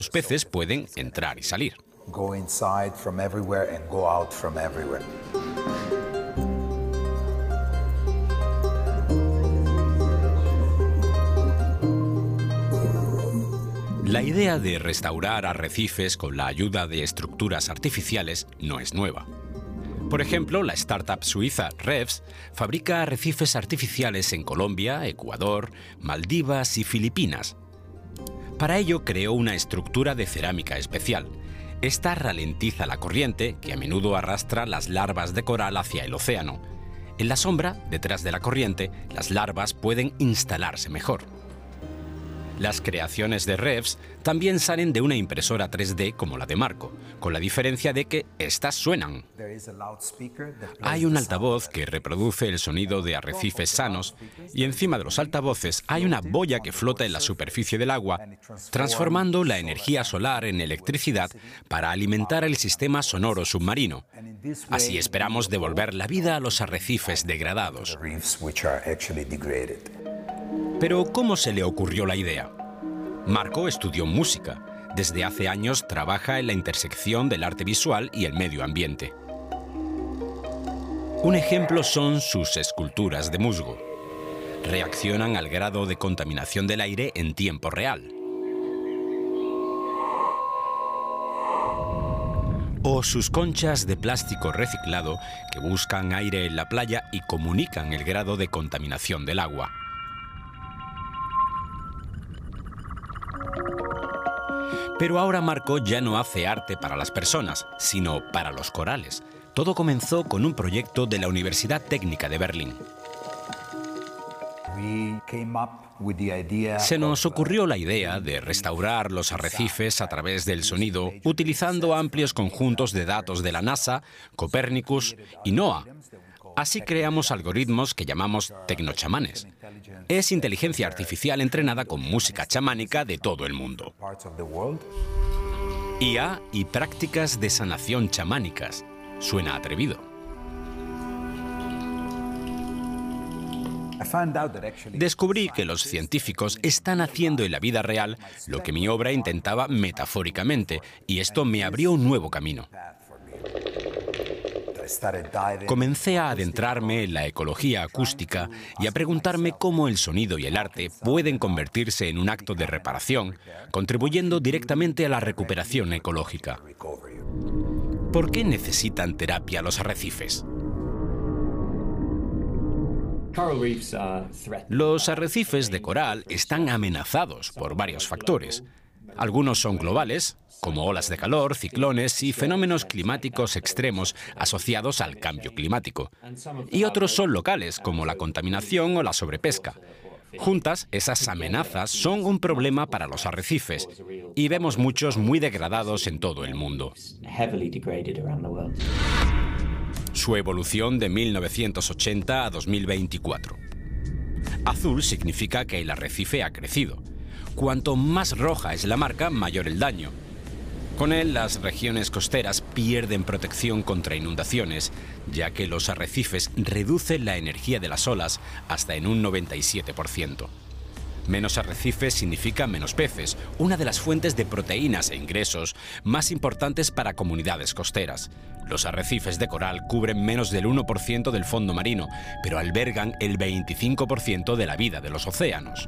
Los peces pueden entrar y salir. Go inside from everywhere and go out from everywhere. La idea de restaurar arrecifes con la ayuda de estructuras artificiales no es nueva. Por ejemplo, la startup suiza Revs fabrica arrecifes artificiales en Colombia, Ecuador, Maldivas y Filipinas. Para ello creó una estructura de cerámica especial. Esta ralentiza la corriente, que a menudo arrastra las larvas de coral hacia el océano. En la sombra, detrás de la corriente, las larvas pueden instalarse mejor. Las creaciones de Revs también salen de una impresora 3D como la de Marco, con la diferencia de que estas suenan. Hay un altavoz que reproduce el sonido de arrecifes sanos y encima de los altavoces hay una boya que flota en la superficie del agua, transformando la energía solar en electricidad para alimentar el sistema sonoro submarino. Así esperamos devolver la vida a los arrecifes degradados. Pero, ¿cómo se le ocurrió la idea? Marco estudió música. Desde hace años trabaja en la intersección del arte visual y el medio ambiente. Un ejemplo son sus esculturas de musgo. Reaccionan al grado de contaminación del aire en tiempo real. O sus conchas de plástico reciclado que buscan aire en la playa y comunican el grado de contaminación del agua. Pero ahora Marco ya no hace arte para las personas, sino para los corales. Todo comenzó con un proyecto de la Universidad Técnica de Berlín. Se nos ocurrió la idea de restaurar los arrecifes a través del sonido, utilizando amplios conjuntos de datos de la NASA, Copernicus y NOAA. Así creamos algoritmos que llamamos tecnochamanes. Es inteligencia artificial entrenada con música chamánica de todo el mundo. IA y prácticas de sanación chamánicas. Suena atrevido. Descubrí que los científicos están haciendo en la vida real lo que mi obra intentaba metafóricamente, y esto me abrió un nuevo camino. Comencé a adentrarme en la ecología acústica y a preguntarme cómo el sonido y el arte pueden convertirse en un acto de reparación, contribuyendo directamente a la recuperación ecológica. ¿Por qué necesitan terapia los arrecifes? Los arrecifes de coral están amenazados por varios factores. Algunos son globales, como olas de calor, ciclones y fenómenos climáticos extremos asociados al cambio climático. Y otros son locales, como la contaminación o la sobrepesca. Juntas, esas amenazas son un problema para los arrecifes, y vemos muchos muy degradados en todo el mundo. Su evolución de 1980 a 2024. Azul significa que el arrecife ha crecido. Cuanto más roja es la marca, mayor el daño. Con él, las regiones costeras pierden protección contra inundaciones, ya que los arrecifes reducen la energía de las olas hasta en un 97%. Menos arrecifes significa menos peces, una de las fuentes de proteínas e ingresos más importantes para comunidades costeras. Los arrecifes de coral cubren menos del 1% del fondo marino, pero albergan el 25% de la vida de los océanos.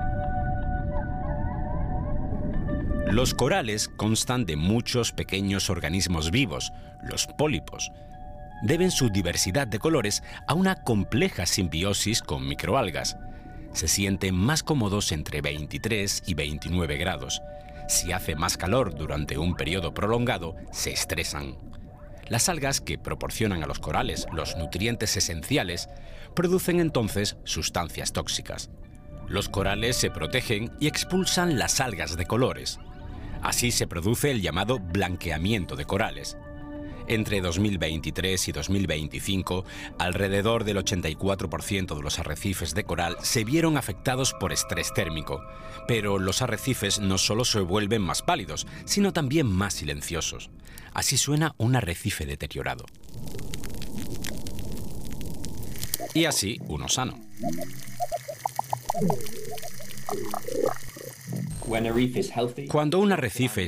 Los corales constan de muchos pequeños organismos vivos, los pólipos. Deben su diversidad de colores a una compleja simbiosis con microalgas. Se sienten más cómodos entre 23 y 29 grados. Si hace más calor durante un periodo prolongado, se estresan. Las algas que proporcionan a los corales los nutrientes esenciales producen entonces sustancias tóxicas. Los corales se protegen y expulsan las algas de colores. Así se produce el llamado blanqueamiento de corales. Entre 2023 y 2025, alrededor del 84% de los arrecifes de coral se vieron afectados por estrés térmico. Pero los arrecifes no solo se vuelven más pálidos, sino también más silenciosos. Así suena un arrecife deteriorado. Y así uno sano. Cuando un arrecife